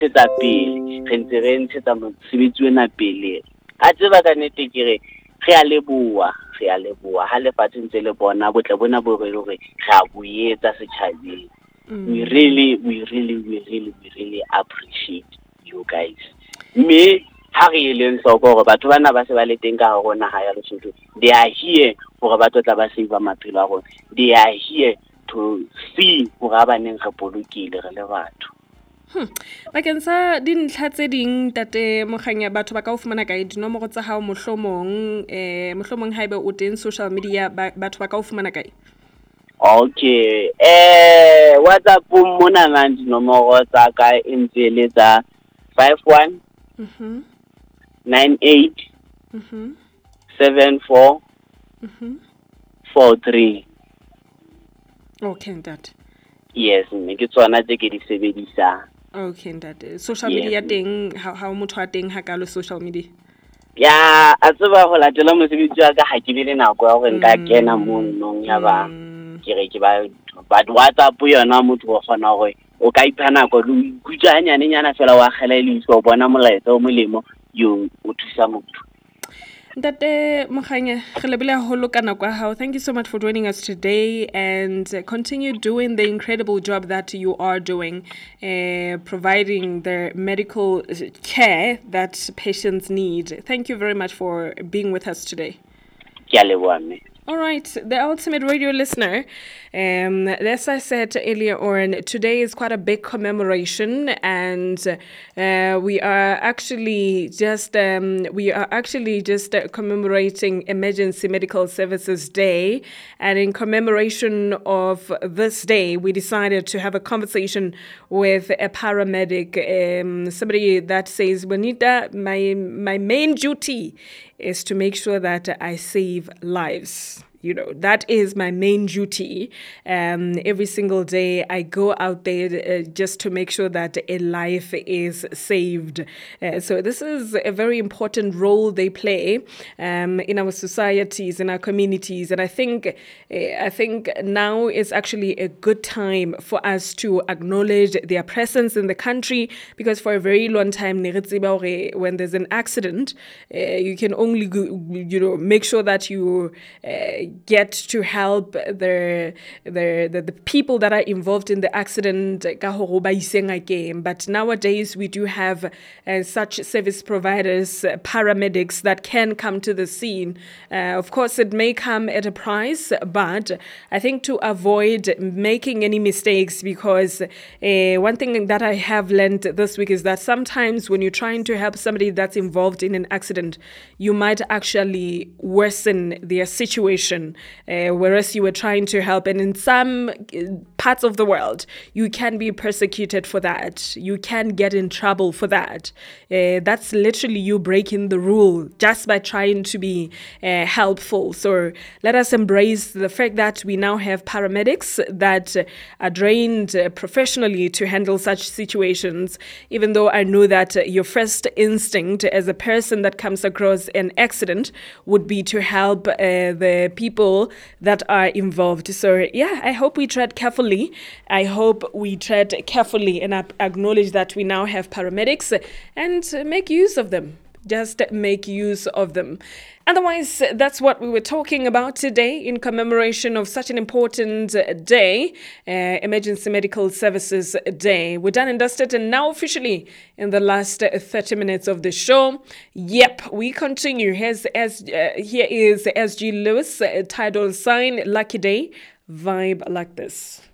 ntshetsa pele re ntse re ntshetsa mosebetsi ona pele a tseba ka nnete ke re a leboha ha lefatshe ntse le bona botle bona bo re hore re a boetsa setjhabeng. We really appreciate you guys. Me ha re le nhloko hore batho bana ba se ba le teng ka hare naha ya Lesotho, they are here hore ba tla ba save maphelo a rona. They are here to see hore ba neng re bolokile re le batho. Bakeng sa dintlha tse ding tate Mokganya, batho ba ka o fumana kae dinomoro tsa hao mohlomong haebe o teng social media batho ba ka o fumana kae? Okay, WhatsApp mona na dinomoro tsa ka e ntse le tsa 51 98 74 43. Okay, ntate. Yes, mme ke tsona tse ke di sebedisang. Okay, ntate. Social media teng ha motho a teng hakalo social media? Ya, a tseba ho latela mosebetsi wa ka ha ke be le nako ya hore nka kena monong ya ba ke re ke ba WhatsApp yona motho o kgona hore o ka ipha nako le ikutla hanyane fela wa khela ile go bona molaetsa o molemo yo o thusa motho. Ntate Mokganya, re lebile haholo ka nako ya hao. Thank you so much for joining us today and continue doing the incredible job that you are doing, providing the medical care that patients need. Thank you very much for being with us today. Ke a leboha mme. All right, the ultimate radio listener. As I said earlier on, today is quite a big commemoration, and we are actually just commemorating Emergency Medical Services Day. And in commemoration of this day, we decided to have a conversation with a paramedic, somebody that says, "Bonita, my main duty is to make sure that I save lives." You know, that is my main duty. Every single day I go out there just to make sure that a life is saved. So this is a very important role they play in our societies, in our communities. And I think now is actually a good time for us to acknowledge their presence in the country, because for a very long time, when there's an accident, you can only make sure that you get to help the people that are involved in the accident. But nowadays we do have such service providers, paramedics that can come to the scene. Of course, it may come at a price, but I think to avoid making any mistakes, because one thing that I have learned this week is that sometimes when you're trying to help somebody that's involved in an accident, you might actually worsen their situation. Whereas you were trying to help. And in some parts of the world, you can be persecuted for that. You can get in trouble for that. That's literally you breaking the rule just by trying to be helpful. So let us embrace the fact that we now have paramedics that are trained professionally to handle such situations, even though I know that your first instinct as a person that comes across an accident would be to help the people that are involved. So yeah, I hope we tread carefully. I hope we tread carefully and acknowledge that we now have paramedics and make use of them. Just make use of them. Otherwise, that's what we were talking about today in commemoration of such an important day, Emergency Medical Services Day. We're done and dusted, and now officially in the last 30 minutes of the show. Yep, we continue. Here is SG Lewis, title sign, Lucky Day, vibe like this.